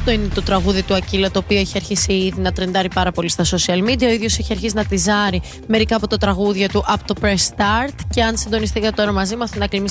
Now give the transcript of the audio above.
Αυτό είναι το τραγούδι του Ακύλα, το οποίο έχει αρχίσει ήδη να τρεντάρει πάρα πολύ στα social media. Ο ίδιος έχει αρχίσει να τιζάρει μερικά από τα τραγούδια του από το Press Start. Και αν συντονιστείτε τώρα μαζί μας, να